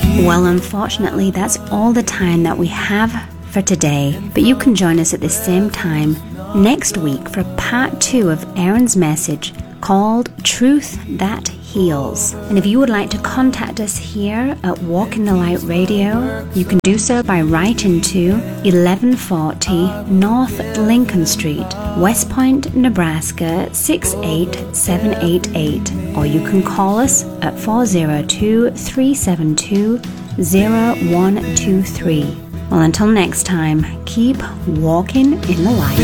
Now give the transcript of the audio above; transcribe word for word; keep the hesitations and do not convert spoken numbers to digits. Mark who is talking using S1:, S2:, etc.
S1: Well, unfortunately, that's all the time that we have for today. But you can join us at the same time next week for part two of Aaron's message called Truth That Heals. And if you would like to contact us here at Walk in the Light Radio, you can do so by writing to eleven forty North Lincoln Street, West Point, Nebraska six eight seven eight eight, or you can call us at four oh two, three seven two, oh one two three. Well, until next time, keep walking in the light.